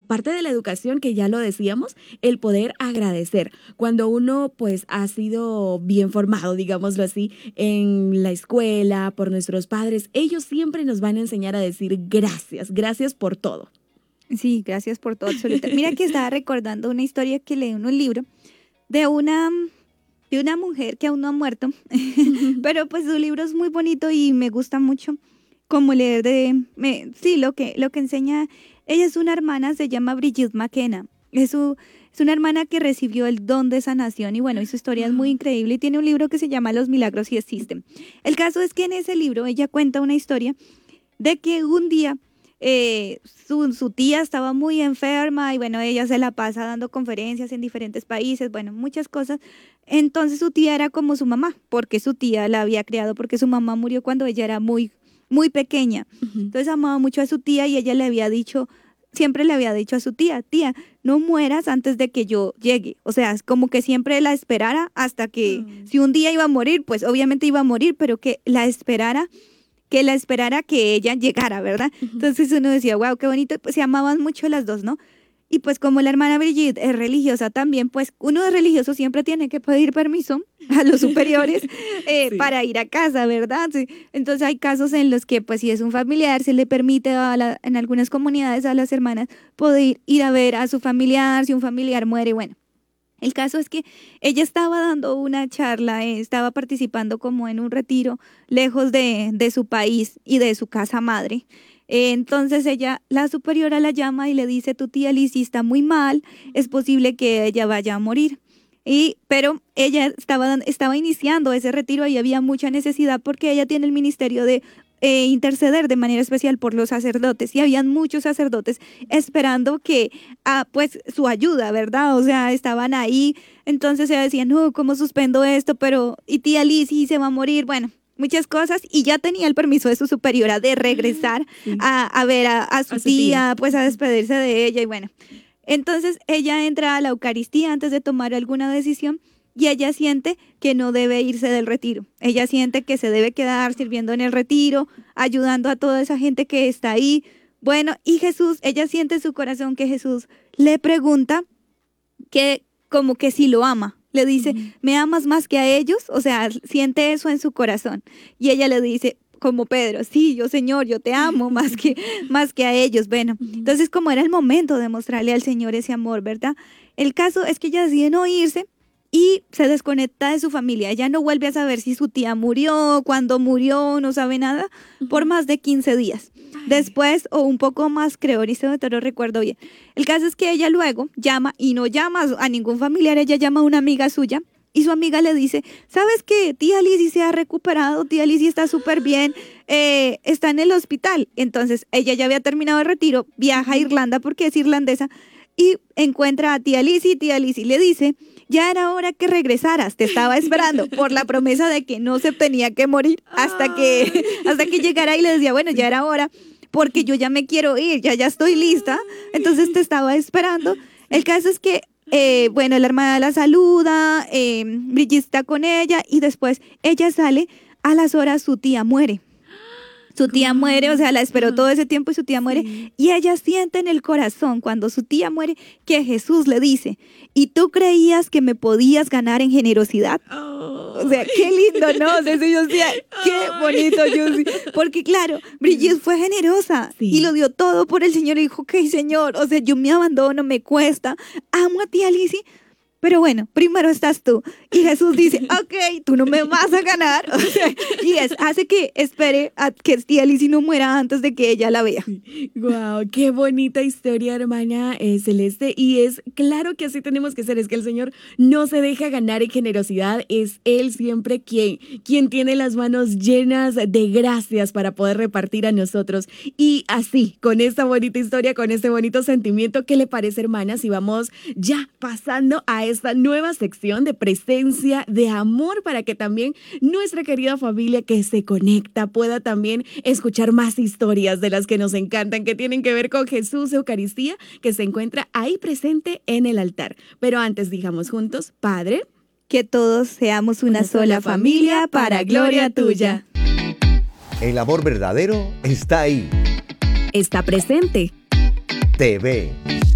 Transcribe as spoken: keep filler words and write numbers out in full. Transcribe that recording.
aparte de la educación, que ya lo decíamos, el poder agradecer. Cuando uno pues ha sido bien formado, digámoslo así, en la escuela, por nuestros padres, ellos siempre nos van a enseñar a decir gracias, gracias por todo. Sí, gracias por todo, absolutamente. Mira que estaba recordando una historia que leí en un libro de una, de una mujer que aún no ha muerto, pero pues su libro es muy bonito y me gusta mucho como leer de, me, sí, lo que, lo que enseña. Ella es una hermana, se llama Brigitte McKenna, es, su, es una hermana que recibió el don de sanación y bueno, y su historia es muy increíble y tiene un libro que se llama Los milagros sí existen. El caso es que en ese libro ella cuenta una historia de que un día Eh, su, su tía estaba muy enferma y bueno, ella se la pasa dando conferencias en diferentes países, bueno, muchas cosas. Entonces su tía era como su mamá, porque su tía la había criado, porque su mamá murió cuando ella era muy, muy pequeña. Uh-huh. Entonces amaba mucho a su tía y ella le había dicho, siempre le había dicho a su tía, tía, no mueras antes de que yo llegue. O sea, como que siempre la esperara hasta que, uh-huh. si un día iba a morir, pues obviamente iba a morir, pero que la esperara que la esperara que ella llegara, ¿verdad? Uh-huh. Entonces uno decía, wow, qué bonito, pues se amaban mucho las dos, ¿no? Y pues como la hermana Brigitte es religiosa también, pues uno de religioso siempre tiene que pedir permiso a los superiores eh, sí. para ir a casa, ¿verdad? Sí. Entonces hay casos en los que pues si es un familiar, se le permite a la, en algunas comunidades a las hermanas poder ir a ver a su familiar, si un familiar muere, bueno. El caso es que ella estaba dando una charla, eh, estaba participando como en un retiro lejos de, de su país y de su casa madre. Eh, entonces ella, la superiora la llama y le dice, tu tía Lizzie está muy mal, es posible que ella vaya a morir. Y, pero ella estaba, estaba iniciando ese retiro y había mucha necesidad porque ella tiene el ministerio de Eh, interceder de manera especial por los sacerdotes y habían muchos sacerdotes esperando que ah, pues su ayuda, ¿verdad? O sea, estaban ahí, entonces ella decía, no, ¿cómo suspendo esto? Pero, y tía Lizzie se va a morir, bueno, muchas cosas, y ya tenía el permiso de su superiora de regresar sí. a, a ver a, a su a tía, tía, pues a despedirse de ella, y bueno, entonces ella entra a la Eucaristía antes de tomar alguna decisión, y ella siente que no debe irse del retiro. Ella siente que se debe quedar sirviendo en el retiro, ayudando a toda esa gente que está ahí. Bueno, y Jesús, ella siente en su corazón que Jesús le pregunta que como que si lo ama. Le dice, uh-huh. ¿me amas más que a ellos? O sea, siente eso en su corazón. Y ella le dice, como Pedro, sí, yo Señor, yo te amo más que, más que a ellos. Bueno, uh-huh. entonces como era el momento de mostrarle al Señor ese amor, ¿verdad? El caso es que ella decide no irse, y se desconecta de su familia. Ella no vuelve a saber si su tía murió, cuándo murió, no sabe nada, por más de quince días. Después, o un poco más, creo, ahorita no lo recuerdo bien. El caso es que ella luego llama, y no llama a ningún familiar, ella llama a una amiga suya, y su amiga le dice, ¿sabes qué? Tía Lizzie se ha recuperado, tía Lizzie está súper bien, eh, está en el hospital. Entonces, ella ya había terminado el retiro, viaja a Irlanda porque es irlandesa, y encuentra a tía Lizzie, tía Lizzie le dice, ya era hora que regresaras, te estaba esperando por la promesa de que no se tenía que morir hasta que, hasta que llegara y le decía, bueno, ya era hora porque yo ya me quiero ir, ya, ya estoy lista, entonces te estaba esperando. El caso es que, eh, bueno, la hermana la saluda, eh, Brigitte está con ella y después ella sale, a las horas su tía muere. Su tía muere, o sea, la esperó todo ese tiempo y su tía muere. Sí. Y ella siente en el corazón, cuando su tía muere, que Jesús le dice, ¿y tú creías que me podías ganar en generosidad? Oh. O sea, qué lindo, ¿no? O sea, eso yo decía, qué bonito. Yo, porque claro, Brigitte fue generosa sí. y lo dio todo por el Señor. Y dijo, ok, Señor, o sea, yo me abandono, me cuesta, amo a tía Lizzie, pero bueno, primero estás tú. Y Jesús dice, ok, tú no me vas a ganar. O sea, y es, hace que espere a que tía Lizzie no muera antes de que ella la vea. Wow, qué bonita historia, hermana eh, Celeste. Y es claro que así tenemos que ser. Es que el Señor no se deja ganar en generosidad. Es Él siempre quien, quien tiene las manos llenas de gracias para poder repartir a nosotros. Y así, con esta bonita historia, con este bonito sentimiento, ¿qué le parece, hermana? Si vamos ya pasando a esta nueva sección de presencia de amor para que también nuestra querida familia que se conecta pueda también escuchar más historias de las que nos encantan, que tienen que ver con Jesús, Eucaristía, que se encuentra ahí presente en el altar. Pero antes digamos juntos, Padre, que todos seamos una, una sola familia para gloria tuya. El amor verdadero está ahí. Está presente. Te ve.